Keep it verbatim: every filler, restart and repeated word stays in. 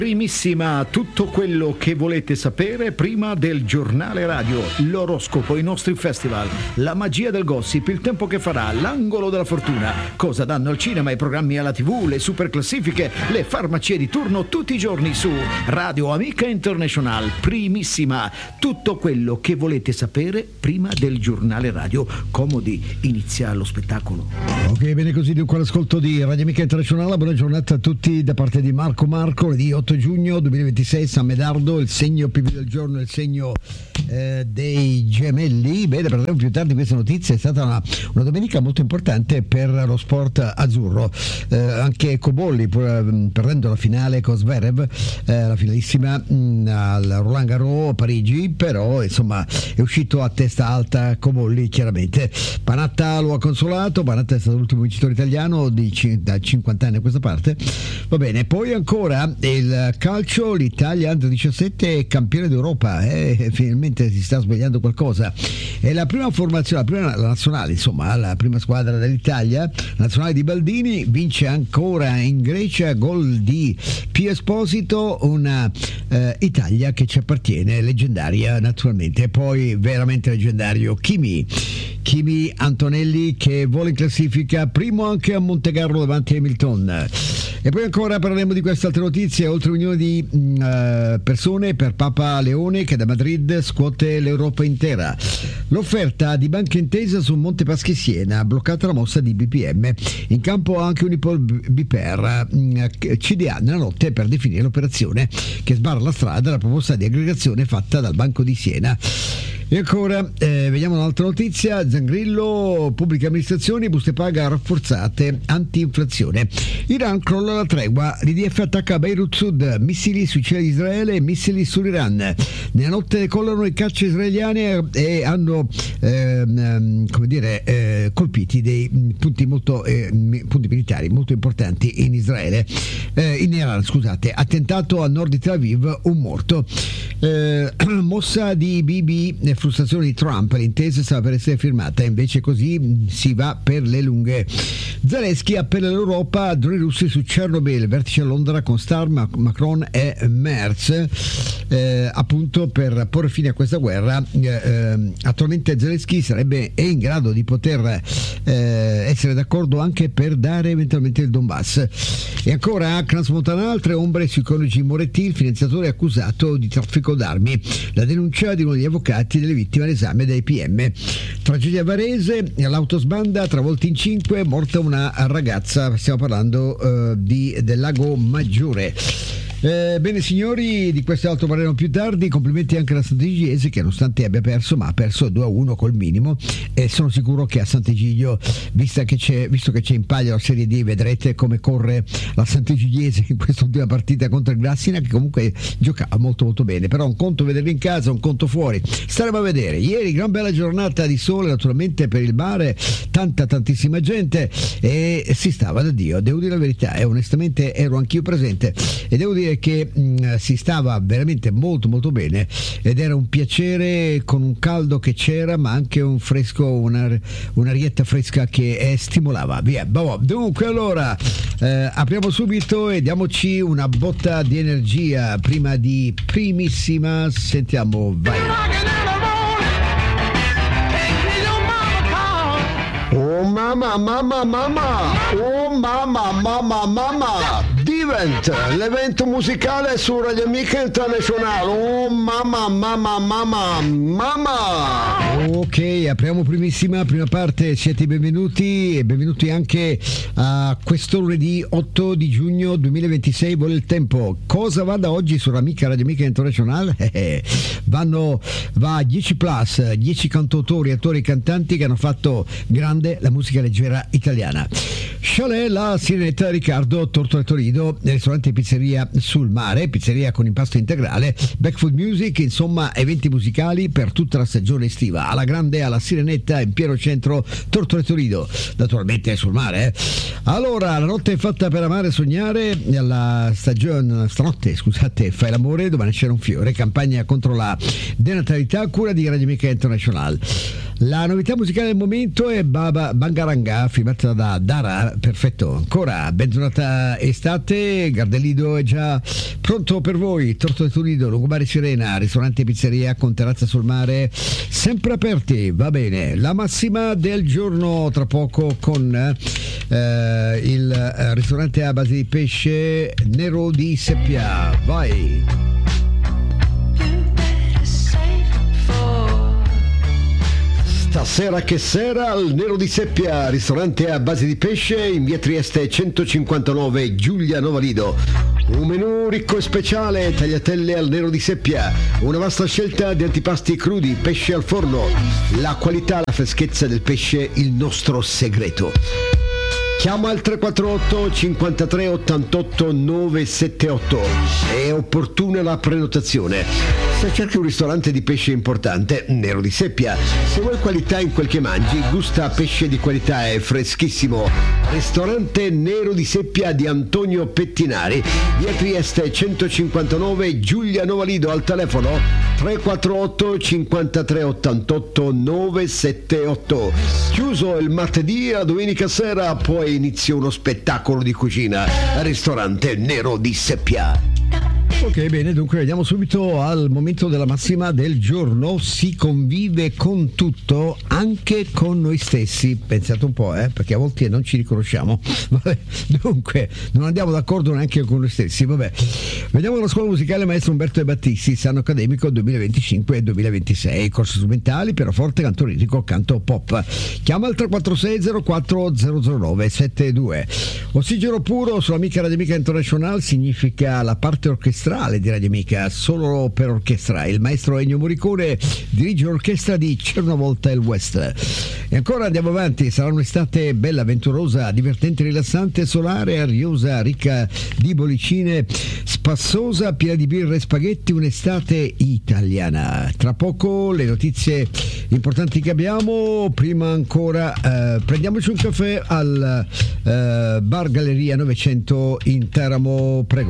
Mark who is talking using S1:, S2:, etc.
S1: Primissima, tutto quello che volete sapere prima del giornale radio, l'oroscopo, i nostri festival, la magia del gossip, il tempo che farà, l'angolo della fortuna, cosa danno al cinema, i programmi alla tivù, le super classifiche, le farmacie di turno tutti i giorni su Radio Amica International. Primissima, tutto quello che volete sapere prima del giornale radio. Comodi, inizia lo spettacolo.
S2: Ok, bene così, dunque l'ascolto di Radio Amica International. Buona giornata a tutti da parte di Marco Marco, di otto giugno duemilaventisei, San Medardo, il segno P V del giorno, il segno eh, dei gemelli. Bene, parleremo più tardi di questa notizia. È stata una, una domenica molto importante per lo sport azzurro, eh, anche Cobolli pur, perdendo la finale con Zverev, eh, la finalissima mh, al Roland Garros a Parigi, però insomma è uscito a testa alta Cobolli chiaramente. Panatta lo ha consolato. Panatta è stato l'ultimo vincitore italiano di, da cinquanta anni a questa parte. Va bene, poi ancora il calcio, l'Italia under diciassette è campione d'Europa, eh? Finalmente si sta svegliando qualcosa. È la prima formazione, la prima la nazionale, insomma, la prima squadra dell'Italia, la nazionale di Baldini, vince ancora in Grecia, gol di Pio Esposito, una eh, Italia che ci appartiene, leggendaria naturalmente. E poi veramente leggendario Kimi. Kimi Antonelli che vola in classifica, primo anche a Montecarlo davanti a Hamilton. E poi ancora parleremo di queste altre notizie. Oltre un milione di uh, persone per Papa Leone che da Madrid scuote l'Europa intera. L'offerta di Banca Intesa su Monte Paschi Siena, bloccata la mossa di B P M. In campo anche Unipol B P R, uh, C D A nella notte per definire l'operazione che sbarra la strada alla proposta di aggregazione fatta dal Banco di Siena. E ancora, eh, vediamo un'altra notizia. Zangrillo, pubbliche amministrazioni, buste paga rafforzate, anti-inflazione. Iran crolla la tregua, l'I D F attacca Beirut Sud, missili sui cieli di Israele e missili sull'Iran. Nella notte collano i caccia israeliani e hanno ehm, come dire, eh, colpiti dei punti molto eh, punti militari molto importanti in Israele, eh, in Iran, scusate. Attentato a nord di Tel Aviv, un morto. Eh, mossa di Bibi, frustrazione di Trump, l'intesa stava per essere firmata, invece così si va per le lunghe. Zelensky appella all'Europa, droni russi su Chernobyl, vertice a Londra con Starr, Macron e Merz, eh, appunto per porre fine a questa guerra. Eh, attualmente Zelensky sarebbe è in grado di poter eh, essere d'accordo anche per dare eventualmente il Donbass. E ancora Transmontana, altre ombre sui coniugi Moretti, il finanziatore accusato di traffico d'armi, la denuncia di uno degli avvocati delle vittime all'esame dei P M. Tragedia Varese, l'autosbanda travolta in cinque, morta una ragazza, stiamo parlando uh, di, del Lago Maggiore. Eh, bene signori, di questo altro parleremo più tardi. Complimenti anche alla Sant'Egidio che nonostante abbia perso, ma ha perso due a uno col minimo, e sono sicuro che a Sant'Egidio, visto che c'è, visto che c'è in palio la Serie D, vedrete come corre la Sant'Egidiese in quest'ultima partita contro il Grassina, che comunque giocava molto molto bene. Però un conto vederli in casa, un conto fuori, staremo a vedere. Ieri gran bella giornata di sole naturalmente per il mare, tanta tantissima gente e si stava da Dio, devo dire la verità, e onestamente ero anch'io presente e devo dire che mh, si stava veramente molto molto bene, ed era un piacere, con un caldo che c'era ma anche un fresco, una, un'arietta fresca che eh, stimolava via. Dunque allora eh, apriamo subito e diamoci una botta di energia prima di primissima. Sentiamo, vai.
S3: Oh mamma mamma mamma, oh mamma mamma mamma, Divent, l'evento musicale su Radio Amica International. Oh mamma mamma mamma mamma.
S2: Ok, apriamo primissima prima parte. Siete benvenuti e benvenuti anche a questo lunedì otto di giugno duemilaventisei. Vuole il tempo. Cosa va da oggi su Amica Radio Amica International? Eh, vanno va dieci plus, dieci cantautori, attori e cantanti che hanno fatto grande la musica leggera italiana. Chalet, la Sirenetta, Riccardo, Tortore Torino, ristorante e pizzeria sul mare, pizzeria con impasto integrale, Backfoot Music, insomma eventi musicali per tutta la stagione estiva, alla grande, alla Sirenetta, in pieno centro, Tortore Torino, naturalmente sul mare. Eh. Allora, la notte è fatta per amare e sognare, la stagione, stanotte, scusate, fai l'amore, domani c'era un fiore, campagna contro la denatalità, cura di Radio Amica International. La novità musicale del momento è Baba Bangaranga, firmata da Dara. Perfetto. Ancora, bentornata estate. Gardelido è già pronto per voi. Torto di Turido, Lungomare Sirena, ristorante e pizzeria con terrazza sul mare, sempre aperti. Va bene. La massima del giorno tra poco con eh, il eh, ristorante a base di pesce Nero di Seppia. Vai.
S3: Stasera che sera al Nero di Seppia, ristorante a base di pesce in via Trieste centocinquantanove, Giulia Novalido. Un menù ricco e speciale, tagliatelle al Nero di Seppia, una vasta scelta di antipasti crudi, pesce al forno, la qualità, la freschezza del pesce, il nostro segreto. Chiama al tre quattro otto cinquantatré ottantotto novecentosettantotto, è opportuna la prenotazione. Se cerchi un ristorante di pesce importante, Nero di Seppia. Se vuoi qualità in quel che mangi, gusta pesce di qualità e freschissimo. Ristorante Nero di Seppia di Antonio Pettinari, via Trieste centocinquantanove, Giulia Novalido, al telefono tre quattro otto cinquantatré ottantotto novecentosettantotto. Chiuso il martedì e la domenica sera, poi inizia uno spettacolo di cucina al ristorante Nero di Seppia.
S2: Ok, bene, dunque andiamo subito al momento della massima del giorno. Si convive con tutto, anche con noi stessi. Pensate un po', eh, perché a volte non ci riconosciamo. Vabbè, dunque, non andiamo d'accordo neanche con noi stessi. Vabbè, vediamo la scuola musicale Maestro Umberto De Battisti, anno accademico duemilaventicinque duemilaventisei, corsi strumentali, pianoforte, canto lirico, canto pop. Chiama al tre quattro sei zero quattro zero zero nove sette due. Ossigeno puro sull'Amica Radio Amica International significa la parte orchestrale di Radio Amica, solo per orchestra. Il maestro Ennio Morricone dirige l'orchestra di C'era una volta il West. E ancora andiamo avanti, sarà un'estate bella, avventurosa, divertente, rilassante, solare, ariosa, ricca di bollicine, spassosa, piena di birre e spaghetti, un'estate italiana. Tra poco le notizie importanti che abbiamo, prima ancora eh, prendiamoci un caffè al eh, Bar Galleria novecento in Teramo, prego.